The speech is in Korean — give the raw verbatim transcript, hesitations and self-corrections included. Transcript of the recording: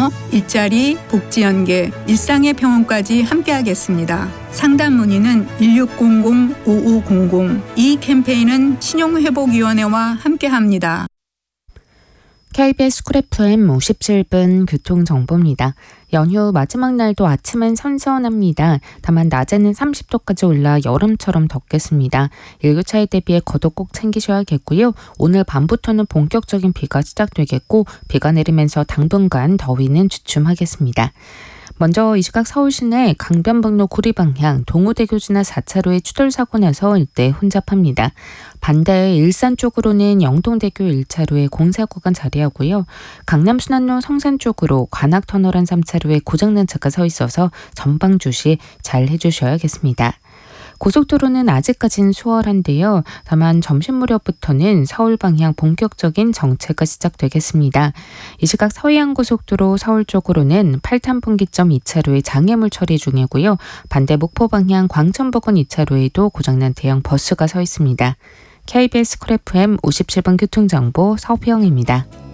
병원에서 일자리, 복지 연계, 일상의 병원까지 함께하겠습니다. 상담 문의는 일육공공 오오공공. 이 캠페인은 신용회복위원회와 함께합니다. 케이비에스 쿨 에프엠 오십칠 분 교통정보입니다. 연휴 마지막 날도 아침은 선선합니다. 다만 낮에는 삼십 도까지 올라 여름처럼 덥겠습니다. 일교차에 대비해 겉옷 꼭 챙기셔야겠고요. 오늘 밤부터는 본격적인 비가 시작되겠고 비가 내리면서 당분간 더위는 주춤하겠습니다. 먼저 이 시각 서울 시내 강변북로 구리 방향 동호대교 지나 사 차로에 추돌사고 나서 일대 혼잡합니다. 반대 일산 쪽으로는 영동대교 일 차로에 공사 구간 자리하고요. 강남 순환로 성산 쪽으로 관악터널 한 삼 차로에 고장난 차가 서 있어서 전방 주시 잘 해주셔야겠습니다. 고속도로는 아직까지는 수월한데요. 다만 점심 무렵부터는 서울 방향 본격적인 정체가 시작되겠습니다. 이 시각 서해안고속도로 서울 쪽으로는 팔 탄 분기점 이 차로에 장애물 처리 중이고요. 반대 목포 방향 광천부근 이 차로에도 고장난 대형 버스가 서 있습니다. 케이비에스 쿨 에프엠 오십칠 분 교통정보 서우영입니다.